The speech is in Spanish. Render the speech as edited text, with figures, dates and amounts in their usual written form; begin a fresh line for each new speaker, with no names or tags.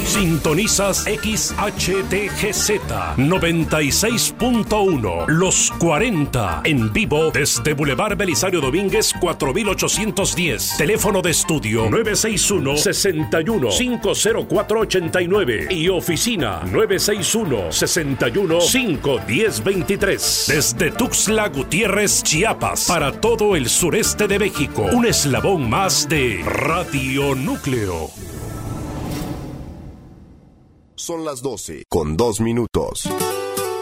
Sintonizas XHTGZ 96.1 Los 40 en vivo desde Boulevard Belisario Domínguez 4810. Teléfono de estudio 961-61-50489 y oficina 961-61-51023. Desde Tuxtla Gutiérrez, Chiapas, para todo el sureste de México, un eslabón más de Radio Núcleo.
Son las 12 con 2 minutos.